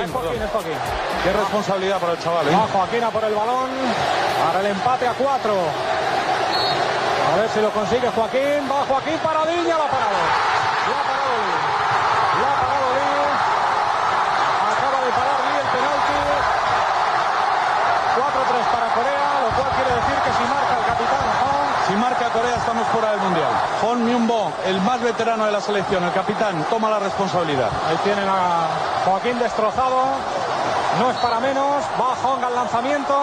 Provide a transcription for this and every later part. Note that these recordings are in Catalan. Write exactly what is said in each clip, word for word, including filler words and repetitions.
Joaquín, es Joaquín, es Joaquín. Qué responsabilidad para el chaval, ¿eh? Va Joaquín a por el balón para el empate a cuatro. A ver si lo consigue Joaquín. Va Joaquín para Lee, ya lo ha parado. Lo ha parado Lee. Lo ha parado Lee. Acaba de parar Lee el penalti. cuatro tres para Corea, lo cual quiere decir que si marca el capitán Hong. Si marca Corea, estamos fuera del Mundial. Hong Myung-bo, el más veterano de la selección, el capitán, toma la responsabilidad. Ahí tienen a Joaquín destrozado. No es para menos. Va Hong al lanzamiento.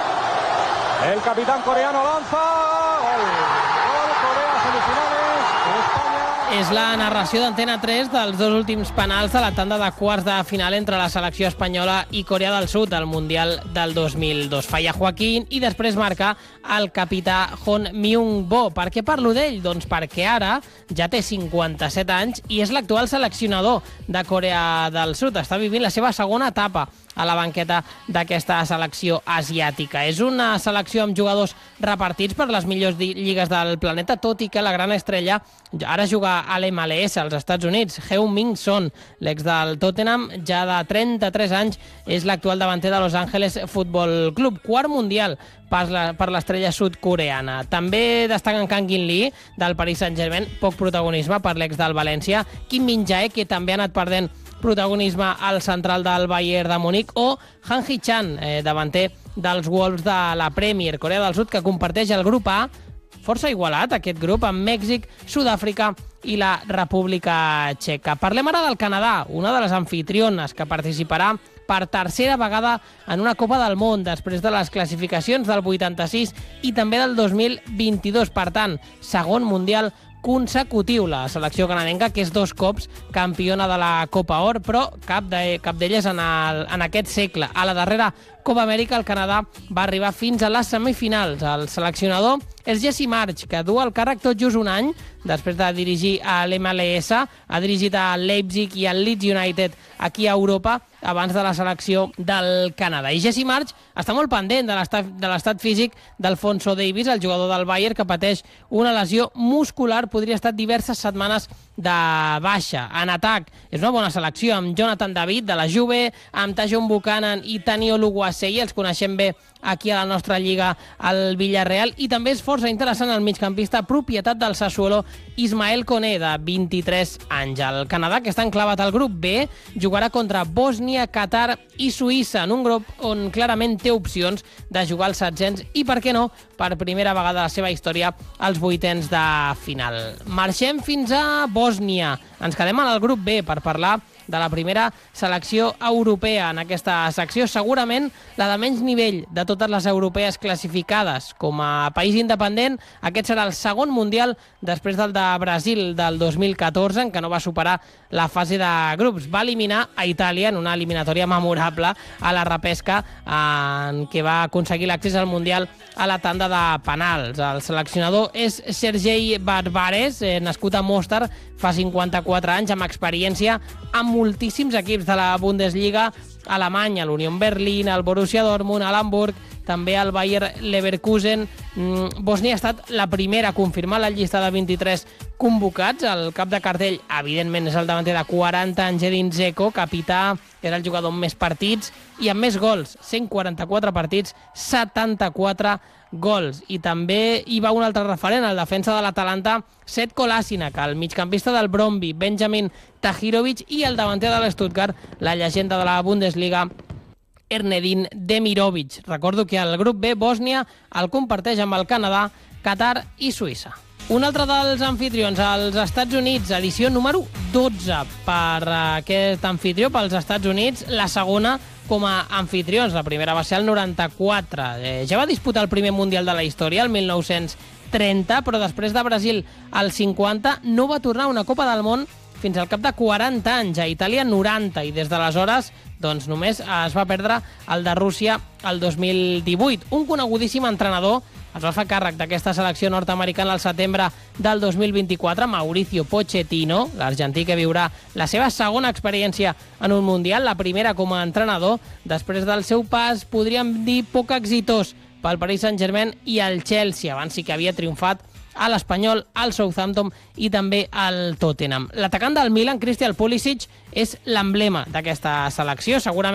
El capitán coreano lanza. Gol. Gol Corea, semifinales. España. És la narració d'Antena tres dels dos últims penals de la tanda de quarts de final entre la selecció espanyola i Corea del Sud al Mundial del dos mil dos. Falla Joaquín i després marca el capità Hong Myung-bo. Per què parlo d'ell? Doncs perquè ara ja té cinquanta-set anys i és l'actual seleccionador de Corea del Sud. Està vivint la seva segona etapa a la banqueta d'aquesta selecció asiàtica. És una selecció amb jugadors repartits per les millors lligues del planeta, tot i que la gran estrella ara juga a l'M L S als Estats Units. Heung-min Son, l'ex del Tottenham, ja de trenta-tres anys, és l'actual davanter de Los Angeles Football Club. Quart mundial per l'estrella sud-coreana. També destaquen Kang In-lee, del Paris Saint-Germain, poc protagonisme per l'ex del València, Kim Min-jae, que també ha anat perdent protagonisme al central del Bayern de Múnich, o Han Hee-chan, eh, davanter dels Wolves de la Premier. Corea del Sud, que comparteix el grup A, força igualat aquest grup, amb Mèxic, Sud-àfrica i la República Txeca. Parlem ara del Canadà, una de les anfitriones que participarà per tercera vegada en una Copa del Món, després de les classificacions del vuitanta-sis i també del dos mil vint-i-dos. Per tant, segon mundial consecutiu la selecció canadenca, que és dos cops campiona de la Copa Or, però cap de, cap d'elles en, el, en aquest segle. A la darrera Copa Amèrica, el Canadà va arribar fins a les semifinals. El seleccionador és Jesse Marsch, que du el càrrec tot just un any, després de dirigir a l'M L S, ha dirigit a Leipzig i al Leeds United aquí a Europa, abans de la selecció del Canadà. I Jesse Marsch està molt pendent de l'estat físic d'Alfonso Davies, el jugador del Bayern, que pateix una lesió muscular, podria estar diverses setmanes de baixa. En atac, és una bona selecció, amb Jonathan David, de la Juve, amb Tajon Buchanan i Tani Oluwaseyi, els coneixem bé aquí a la nostra lliga al Villarreal, i també és força interessant el migcampista propietat del Sassuolo, Ismael Koné, de vint-i-tres anys. El Canadà, que està enclavat al grup B, jugarà contra Bòsnia, Qatar i Suïssa, en un grup on clarament té opcions de jugar als setzents i, per què no, per primera vegada a la seva història, als vuitens de final. Marxem fins a Bòsnia. Ens quedem en el grup B per parlar de la primera selecció europea en aquesta secció, segurament la de menys nivell de totes les europees classificades. Com a país independent, aquest serà el segon mundial després del de Brasil del dos mil catorze, en què no va superar la fase de grups. Va eliminar a Itàlia en una eliminatòria memorable a la repesca, en què va aconseguir l'accés al mundial a la tanda de penals. El seleccionador és Sergei Barbares, eh, nascut a Mostar fa cinquanta-quatre anys, amb experiència amb moltíssims equips de la Bundesliga alemanya, l'Union Berlin, el Borussia Dortmund, l'Hamburg, també el Bayer Leverkusen. Bòsnia ha estat la primera a confirmar la llista de vint-i-tres convocats. El cap de cartell, evidentment, és el davanter de quaranta anys, Edin Dzeko, capità, era el jugador amb més partits i amb més gols, cent quaranta-quatre partits, setanta-quatre gols. I també hi va un altre referent, el defensa de l'Atalanta, Sead Kolasinac, el migcampista del Brøndby, Benjamin Tahirovic, i el davanter de l'Stuttgart, la llegenda de la Bundesliga, Ernedin Demirovic. Recordo que el grup B, Bòsnia, el comparteix amb el Canadà, Qatar i Suïssa. Un altre dels anfitrions, els Estats Units, edició número dotze per aquest anfitrió, pels Estats Units, la segona com a anfitrions. La primera va ser el noranta-quatre. Eh, ja va disputar el primer mundial de la història, el mil nou-cents trenta, però després de Brasil al cinquanta no va tornar a una Copa del Món fins al cap de quaranta anys, a Itàlia noranta, i des d'aleshores doncs, només es va perdre el de Rússia el dos mil divuit. Un conegudíssim entrenador es va fer càrrec d'aquesta selecció nord-americana al setembre del dos mil vint-i-quatre, Mauricio Pochettino, l'argentí que viurà la seva segona experiència en un mundial, la primera com a entrenador, després del seu pas, podríem dir, poc exitós pel Paris Saint-Germain i el Chelsea. Abans sí que havia triomfat a l'Espanyol, al Southampton i també al Tottenham. L'atacant del Milan, Christian Pulisic, és l'emblema d'aquesta selecció, segurament